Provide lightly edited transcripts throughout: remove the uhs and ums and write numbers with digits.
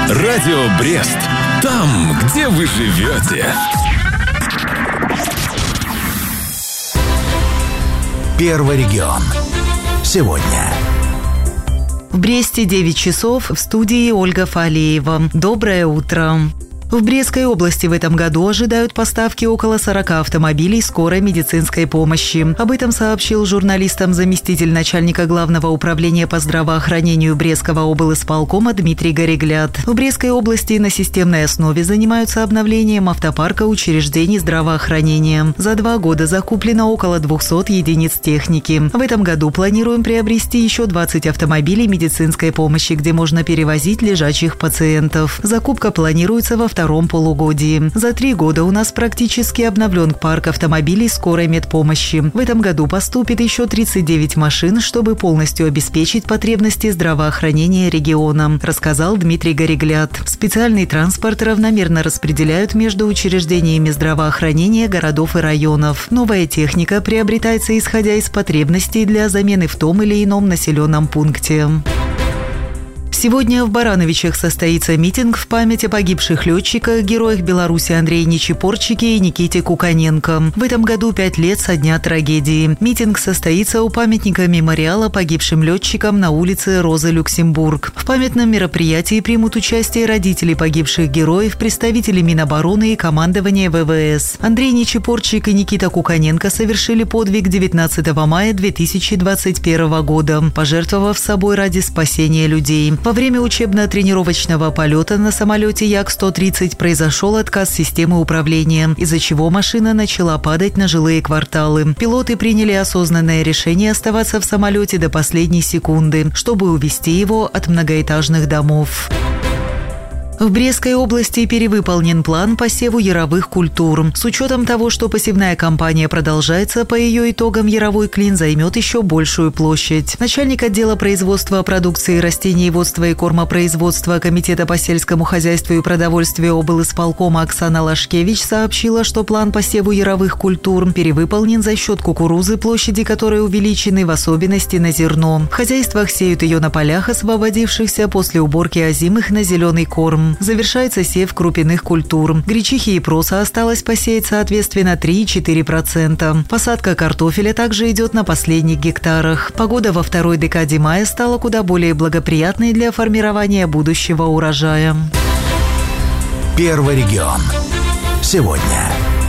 Радио Брест. Там, где вы живете. Первый регион. Сегодня. В Бресте 9 часов, в студии Ольга Фалеева. Доброе утро. В Брестской области в этом году ожидают поставки около 40 автомобилей скорой медицинской помощи. Об этом сообщил журналистам заместитель начальника Главного управления по здравоохранению Брестского облисполкома Дмитрий Горегляд. В Брестской области на системной основе занимаются обновлением автопарка учреждений здравоохранения. За 2 года закуплено около 200 единиц техники. В этом году планируем приобрести еще 20 автомобилей медицинской помощи, где можно перевозить лежачих пациентов. Закупка планируется во втором полугодии. За 3 года у нас практически обновлен парк автомобилей скорой медпомощи. В этом году поступит еще 39 машин, чтобы полностью обеспечить потребности здравоохранения региона, рассказал Дмитрий Горегляд. Специальный транспорт равномерно распределяют между учреждениями здравоохранения городов и районов. Новая техника приобретается исходя из потребностей для замены в том или ином населенном пункте. Сегодня в Барановичах состоится митинг в память о погибших летчиках, героях Беларуси Андрее Нечипорчике и Никите Куканенко. В этом году 5 лет со дня трагедии. Митинг состоится у памятника мемориала погибшим летчикам на улице Розы Люксембург. В памятном мероприятии примут участие родители погибших героев, представители Минобороны и командования ВВС. Андрей Нечипорчик и Никита Куканенко совершили подвиг 19 мая 2021 года, пожертвовав собой ради спасения людей. Во время учебно-тренировочного полета на самолете Як-130 произошел отказ системы управления, из-за чего машина начала падать на жилые кварталы. Пилоты приняли осознанное решение оставаться в самолете до последней секунды, чтобы увести его от многоэтажных домов. В Брестской области перевыполнен план по севу яровых культур. С учетом того, что посевная кампания продолжается, по ее итогам яровой клин займет еще большую площадь. Начальник отдела производства продукции растениеводства и кормопроизводства Комитета по сельскому хозяйству и продовольствию облисполкома Оксана Лашкевич сообщила, что план по севу яровых культур перевыполнен за счет кукурузы, площади которой увеличены, в особенности на зерно. В хозяйствах сеют ее на полях, освободившихся после уборки озимых на зеленый корм. Завершается сев крупяных культур. Гречихи и проса осталось посеять соответственно 3 и 4%. Посадка картофеля также идет на последних гектарах. Погода во второй декаде мая стала куда более благоприятной для формирования будущего урожая. Первый регион. Сегодня.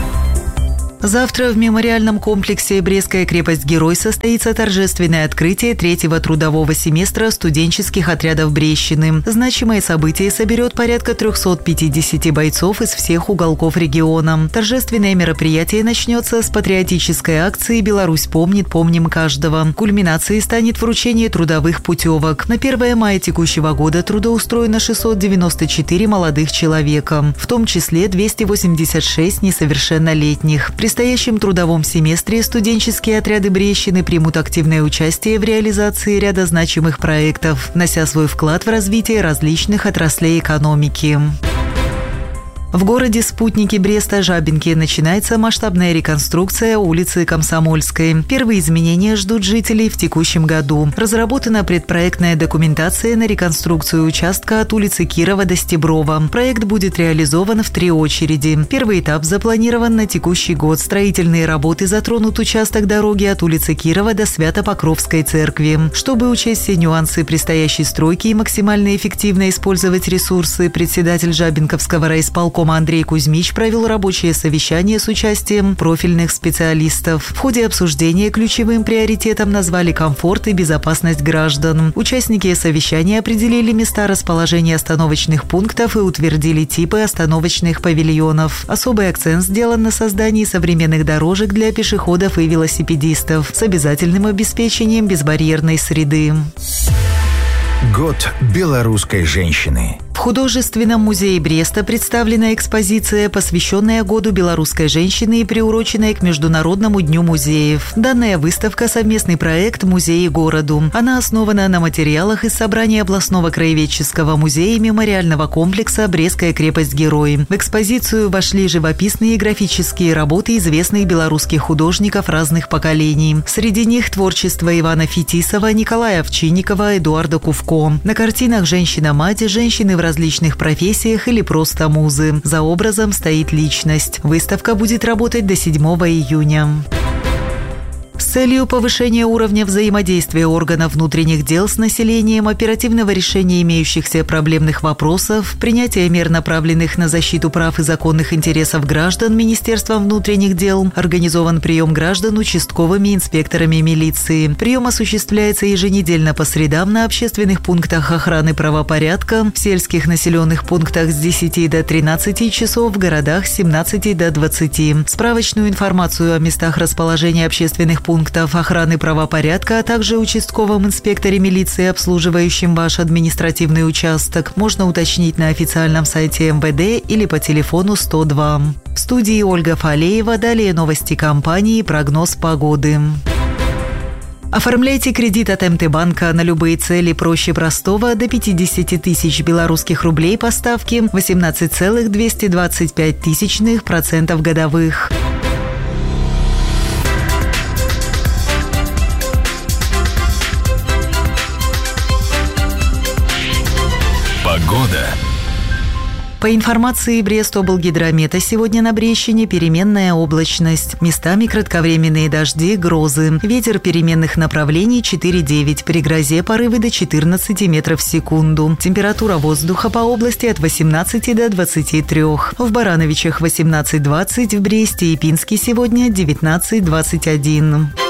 Завтра в мемориальном комплексе «Брестская крепость-герой» состоится торжественное открытие 3-го трудового семестра студенческих отрядов Брестщины. Значимое событие соберет порядка 350 бойцов из всех уголков региона. Торжественное мероприятие начнется с патриотической акции «Беларусь помнит, помним каждого». Кульминацией станет вручение трудовых путевок. На 1 мая текущего года трудоустроено 694 молодых человека, в том числе 286 несовершеннолетних. В предстоящем трудовом семестре студенческие отряды Брестщины примут активное участие в реализации ряда значимых проектов, внося свой вклад в развитие различных отраслей экономики. В городе Спутники Бреста Жабинке начинается масштабная реконструкция улицы Комсомольской. Первые изменения ждут жителей в текущем году. Разработана предпроектная документация на реконструкцию участка от улицы Кирова до Стеброва. Проект будет реализован в 3 очереди. Первый этап запланирован на текущий год. Строительные работы затронут участок дороги от улицы Кирова до Свято-Покровской церкви. Чтобы учесть все нюансы предстоящей стройки и максимально эффективно использовать ресурсы, председатель Жабинковского райисполкома Андрей Кузьмич провел рабочее совещание с участием профильных специалистов. В ходе обсуждения ключевым приоритетом назвали комфорт и безопасность граждан. Участники совещания определили места расположения остановочных пунктов и утвердили типы остановочных павильонов. Особый акцент сделан на создании современных дорожек для пешеходов и велосипедистов с обязательным обеспечением безбарьерной среды. Год белорусской женщины. В художественном музее Бреста представлена экспозиция, посвященная Году белорусской женщины и приуроченная к Международному дню музеев. Данная выставка – совместный проект музея городу. Она основана на материалах из собрания областного краеведческого музея и мемориального комплекса «Брестская крепость-герой». В экспозицию вошли живописные и графические работы известных белорусских художников разных поколений. Среди них творчество Ивана Фетисова, Николая Овчинникова, Эдуарда Кувко. На картинах «Женщина-мать», «Женщины в различных профессиях или просто музы. За образом стоит личность. Выставка будет работать до 7 июня. С целью повышения уровня взаимодействия органов внутренних дел с населением, оперативного решения имеющихся проблемных вопросов, принятия мер, направленных на защиту прав и законных интересов граждан Министерством внутренних дел, организован прием граждан участковыми инспекторами милиции. Прием осуществляется еженедельно по средам на общественных пунктах охраны правопорядка, в сельских населенных пунктах с 10 до 13 часов, в городах с 17 до 20. Справочную информацию о местах расположения общественных пунктов охраны правопорядка, а также участковом инспекторе милиции, обслуживающем ваш административный участок, можно уточнить на официальном сайте МВД или по телефону 102. В студии Ольга Фалеева. Далее новости компании, прогноз погоды. Оформляйте кредит от МТ-банка на любые цели проще простого до 50 тысяч белорусских рублей по ставке 18,225% годовых. Погода. По информации Брест-облгидромета, сегодня на Брещине переменная облачность. Местами кратковременные дожди, грозы. Ветер переменных направлений 4,9. При грозе порывы до 14 метров в секунду. Температура воздуха по области от 18 до 23. В Барановичах 18-20, в Бресте и Пинске сегодня 19-21.